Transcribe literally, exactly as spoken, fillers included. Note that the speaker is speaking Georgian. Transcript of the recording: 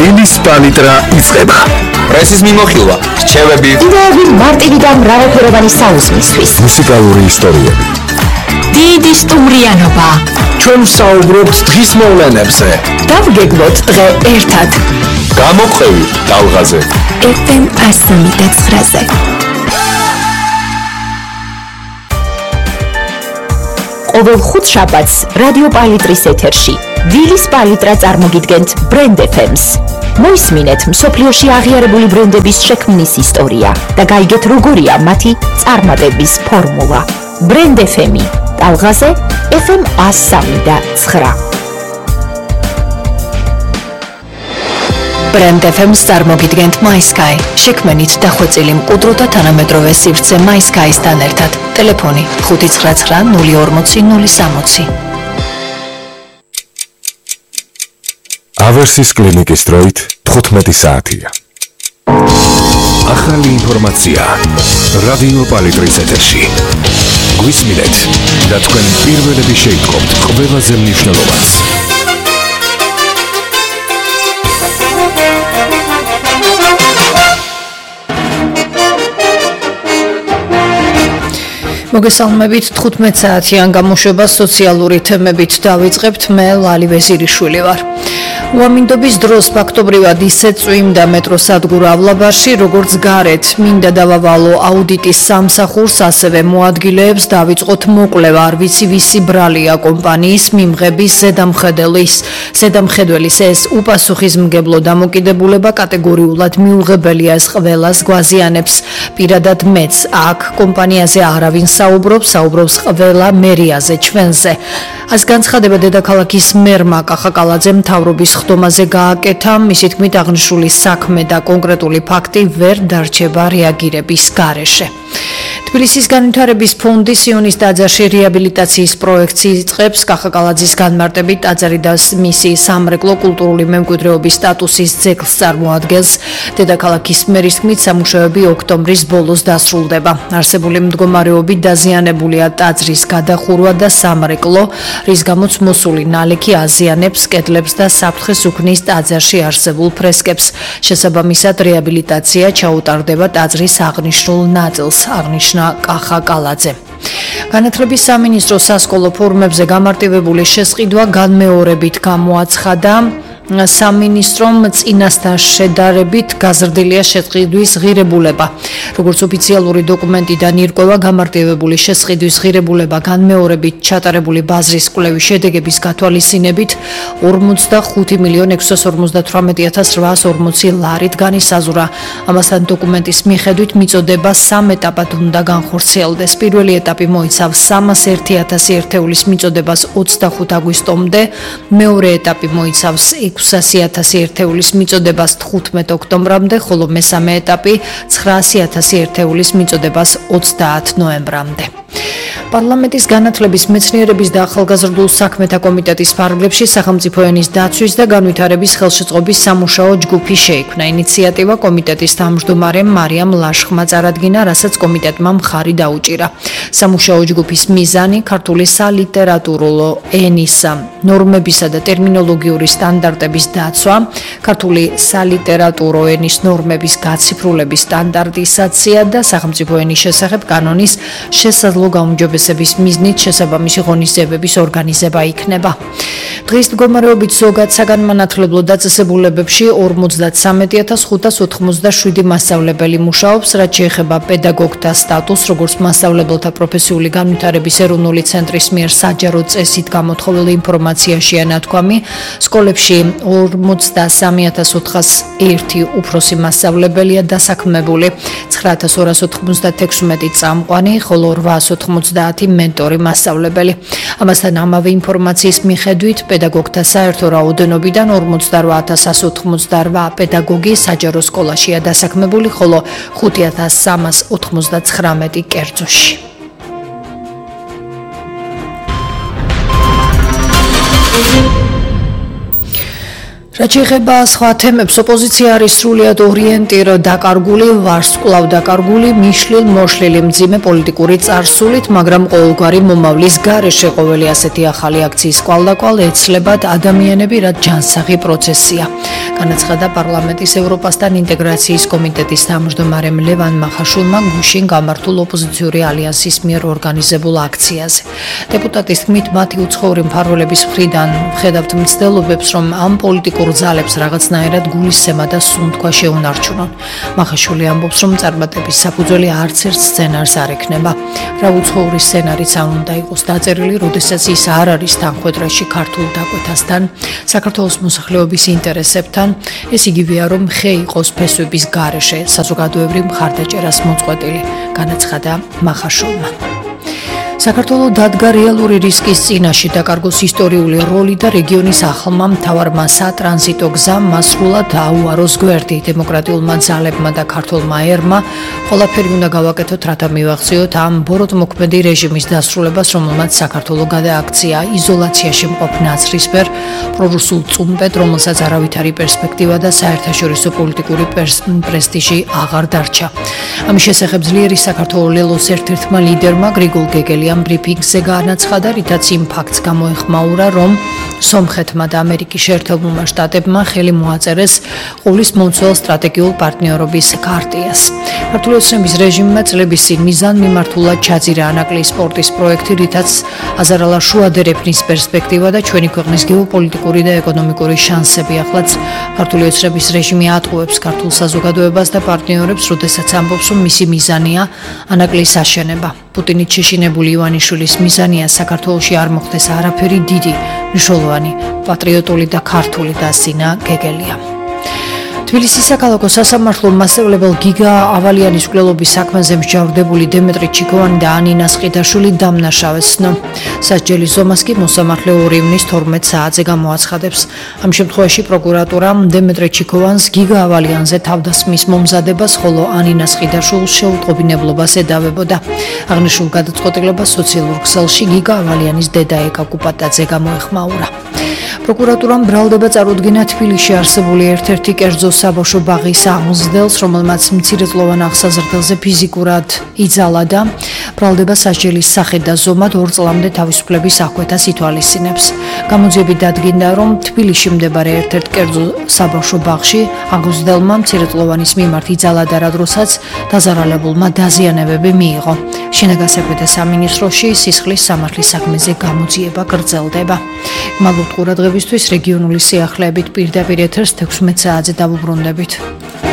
დილის პალიტრა იწყება. პრესის მიმოხილვა, რჩევები, იდეები მარტივი და მრავალფეროვანი საუზმისთვის. მუსიკალური ისტორიები. დიდი სტუმრიანობა. ჩვენ ვსაუბრობთ დღის მოვლენებზე. დავგეგმოთ დღე ერთად. გამოყევი ტალღაზე. ეფ ემ ასი და ცხრაზე. ყოველ ხუთშაბათს რადიო პალიტრის ეთერში დილის პალიტრა წარმოგიდგენთ ბრენდ ეფ ემს. მოისმინეთ მსოფლიოში აღიარებული ბრენდების შექმნის ისტორია და გაიგეთ როგორია მათი წარმატების ფორმულა. ბრენდ ეფ ემი ტალღაზე ეფ ემ ასი და ცხრა. ბრენდ ეფ ემს წარმოგიდგენთ MySky. შექმნით დახვეწილი მყუდრო და თანამედროვე სივრცე MySky-სთან ერთად. ტელეფონი ხუთი ცხრა ცხრა ნული ორმოცი ნული სამოცი. ავერსის კლინიკის დროით თხუთმეტი საათია. ახალი ინფორმაცია რადიო პალიტრის ეთერში. გვისმინეთ და თქვენ პირველები შეიტყობთ ყველაზე მნიშვნელოვანს. მოგესალმებით თხუთმეტ საათიან გამოშვებას სოციალური თემებით დავიწყებთ. მე ლალი ვეზირიშვილი ვარ. უამინდობის დროს ფაქტობრივად ისე წვიმდა მეტროსადგურ ავლაბარში, როგორც გარეთ. მინდა დავავალო აუდიტის სამსახურს, ასევე მოადგილეებს დავიწყოთ მოკვლევა, არ ვიცი ვისი ბრალია კომპანიის მიმღების ზედამხედველის. ზედამხედველის ეს უპასუხისმგებლო დამოკიდებულება კატეგორიულად მიუღებელია, ეს ყველას გვაზიანებს. პირადად მეც აქ კომპანიაზე არავინ საუბრობს, საუბრობს ყველა მერიაზე, ჩვენზე. ას განცხადება დედაქალაქის მერმა კახაკალაძე მთავრობის ხდომაზე გააკეთა. მისი თქმით, აღნიშნული საქმე და კონკრეტული ფაქტი ვერ დარჩება რეაგირების გარეშე. თბილისის განვითარების ფონდი სიონის ტაძარში რეაბილიტაციის პროექტს იწყებს. კახაკალაძის განმარტებით, ტაძარი და მისი სამრეკლო კულტურული მემკვიდრეობის სტატუსის ძეგლს წარმოადგენს. დედაქალაქის მერის თქმით, სამუშაოები ოქტომბრის ბოლოს დასრულდება. არსებული მდგომარეობით დაზიანებულია ტაძრის გადახურვა და სამრეკლო, რის გამოც მოსული ნალექი აზიანებს კედლებს და საფრთხეს უქმნის ტაძარში არსებულ ფრესკებს. შესაბამისად, რეაბილიტაცია ჩაუტარდება ტაძრის აღნიშნულ ნაწილს, აღნიშნა კახაკალაძე. განათლების სამინისტროს სასკოლო ფორმებზე გამარტივებული შესყიდვა განმეორებით გამოაცხადა. სამინისტრომ წინასთან შედარებით გაზრდილია შესყიდვის ღირებულება. როგორც ოფიციალური დოკუმენტიდან ირკვევა, გამარტივებული შესყიდვის ღირებულება განმეორებით ჩატარებული ბაზრის კვლევის შედეგების გათვალისწინებით ორმოცდახუთი მილიონი ექვსსა ორმოცდათვრამეტი ათას რვაას ორმოცი ლარით განისაზღვრა. ამასთან დოკუმენტის მიხედვით მიწოდება სამ ეტაპად უნდა განხორციელდეს. პირველი ეტაპი მოიცავს სამას ერთი ათასი ერთეულის მიწოდებას ოცდახუთი აგვისტომდე, მეორე ეტაპი მოიცავს ექვსასი ათასი ერთეულის მიწოდებას თხუთმეტ ოქტომბრამდე, ხოლო მესამე ეტაპი ცხრაასი ათასი ერთეულის მიწოდებას ოცდაათ ნოემბრამდე. პარლამენტის განათლების, მეცნიერების და ახალგაზრდულ საქმეთა კომიტეტის ფარგლებში სახელმწიფო ენის დაცვის და განვითარების ხელშეწყობის სამუშაო ჯგუფი შეიქმნა. ინიციატივა კომიტეტის თავმჯდომარემ მარიამ ლაშხმა წარადგინა, რასაც კომიტეტმა მხარი დაუჭირა. სამუშაო ჯგუფის მიზანი ქართული სალიტერატურო ენის ნორმებისა და ტერმინოლოგიური სტანდარტების დაცვა, ქართული სალიტერატურო ენის ნორმების გაციფრულების სტანდარტიზაცია და სახელმწიფო ენის შესახებ კანონის შესაძლო გაუმჯობესების მიზნით შესაბამისი ღონისძიებების ორგანიზება იქნება. დღის მდგომარეობით ზოგად საგანმანათლებლო დაწესებულებებში ორმოცდათვრამეტი ათას ხუთას ოთხმოცდაშვიდი მასწავლებელი მუშაობს, რაც შეეხება პედაგოგთა სტატუსს, როგორც მასწავლებელთა პროფესიული განვითარების ეროვნული ცენტრის მიერ საჯარო წესით გამოთხოვილი ინფორმაციაშია ნათქვამი. სკოლებში ორმოცდასამი ათას ოთხას ერთი უფროსი მასწავლებელია დასაქმებული, ცხრა ათას ორას ოთხმოცდათექვსმეტი წამყვანი, ხოლო რვაას ოთხმოცდაათი მენტორი მასწავლებელი. ამასთან ამავე ინფორმაციის მიხედვით პედაგოგთა საერთო რაოდენობიდან ორმოცდარვა ათას ასი ოცდაოთხ პედაგოგი საჯარო სკოლაშია დასაქმებული, ხოლო ხუთი ათას სამას ოთხმოცდათხრამეტი კერძოში. რაც შეეხება სხვა თემებს, ოპოზიცია არის სრულიად ორიენტირ დაკარგული, ვარსკვლავ დაკარგული, მიშლილ მოშლილი მძიმე პოლიტიკური წარსულით, მაგრამ ყოველგვარი მომავლის გარეშე ყოველი ასეთი ახალი აქციის კვალდაკვალ ეცლებათ ადამიანები, რაც ჯანსაღი პროცესია. განაცხადა პარლამენტის ევროპასთან ინტეგრაციის კომიტეტის თავმჯდომარემ ლევან მახაშულმა გუშინ გამართულ ოპოზიციური ალიანსის მიერ ორგანიზებულ აქციაზე. დეპუტატის თქმით, მათი უცხოური მფარველების მხრიდან ვხედავთ მცდელობებს, რომ ამ პოლიტიკურ ძალებს რაღაცნაირად გულისცემა და სუნთქვა შეუნარჩუნონ. მახაშვილი ამბობს, რომ წარმატების საფუძველი არც ერთ სცენარს არ ექნება. რა უცხოური სცენარიც არ უნდა იყოს დაწერილი, როდესაც ის არ არის თანხვედრაში ქართულ დაკვეთასთან, საქართველოს მოსახლეობის ინტერესებთან, ეს იგივეა, რომ ხე იყოს ფესვების გარეშე, საზოგადოებრივ მხარდაჭერას მოწყვეტილი, განაცხადა მახაშულმა. საქართველო დადგა რეალური რისკის წინაშე, დაკარგოს ისტორიული როლი და რეგიონის ახალმა მთავარმა სატრანზიტო გზამ მასრულად აუაროს გვერდი. დემოკრატიულმა ძალებმა და ქართულმა ერმა ყველაფერი უნდა გავაკეთოთ, რათა მივახციოთ ამ ბოროტმოქმედი რეჟიმის დასრულებას, რომელმაც საქართველო გადააქცია იზოლაციაში მყოფ ნაცრისფერ პრორუსულ წუმპედ, რომელსაც არავითარი პერსპექტივა და საერთაშორისო პოლიტიკური პრესტიჟი აღარ დარჩა. ამის შესახებ ძლიერი საქართველოს ლელოს ერთ-ერთმა ლიდერმა გრიგოლ გეგელიამ ბრიფინგზე განაცხადა, რითაც იმ ფაქტს გამოეხმაურა, რომ სომხეთმა და ამერიკის შეერთებულმა შტატებმა ხელი მოაწერეს ყურის მომცველ სტრატეგიულ პარტნიორობის ქარტიას. ქართული ოცნების რეჟიმმა წლების წინ მიზან მიმართულად ჩაძირა ანაკლიის სპორტის პროექტი, რითაც აზარალა შუადერეფნის პერსპექტივა და ჩვენი ქვეყნის გეოპოლიტიკური და ეკონომიკური შანსები. ახლაც ქართული ოცნების რეჟიმი ატყუებს ქართულ საზოგადოებას და პარტნიორებს, როდესაც ამბობს, რომ მისი მიზანია ანაკლიის აშენება. პუტინით შეშინებული ივანიშვილის მიზანია საქართველოში არ მოხდეს არაფერი დიდი, მნიშვნელოვანი, პატრიოტული და ქართული, დასძინა გეგელიამ. თბილისის საქალაქო სასამართლო მასწავლებელ გიგა ავალიანის მკვლელობის საქმეზე მსჯავრდებული დემეტრე ჩიქოვანი და ანინა სყიდაშვილი დამნაშავეს ცნო. სასჯელის ზომას კი მოსამართლე ორი ივნის თორმეტ საათზე გამოაცხადებს. ამ შემთხვევაში პროკურატურამ დემეტრე ჩიქოვანს გიგა ავალიანზე თავდასხმის მომზადებას, ხოლო ანინა სყიდაშვილს შეუტყობინებლობას ედავებოდა. აღნიშნულ გადაწყვეტილებას სოციალურ ქსელში გიგა ავალიანის დედა ეკა კუპატაძე გამოეხმაურა. პროკურატურამ ბრალდება წარუდგინა თბილისში არსებული ერთ-ერთი კერძო საბავშვო ბაღის აღმზრდელს, რომელმაც მცირეწლოვან აღსაზრდელზე ფიზიკურად იძალა და ბრალდება სასჯელის სახით და ზომად ორ წლამდე თავისუფლების აღკვეთას ითვალისწინებს. გამოძიებით დადგინდა, რომ თბილისში მდებარე ერთ-ერთ კერძო საბავშვო ბაღში აღმზრდელმა მცირეწლოვანის მიმართ იძალა და რა დროსაც დაზარალებულმა დაზიანებები მიიღო. შინაგან საქმეთა სამინისტროში სისხლის სამართლის საქმეზე გამოძიება გრძელდება. მადლობთ ყურადღებისთვის. რეგიონული სიახლეებით პირდაპირ ეთერს თექვსმეტ საათზე დავუბრუნდებით.